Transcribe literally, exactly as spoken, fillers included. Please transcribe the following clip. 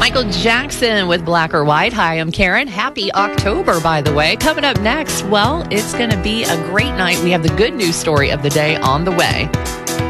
Michael Jackson with Black or White. Hi, I'm Karen. Happy October, by the way. Coming up next, well, it's going to be a great night. We have the good news story of the day on the way.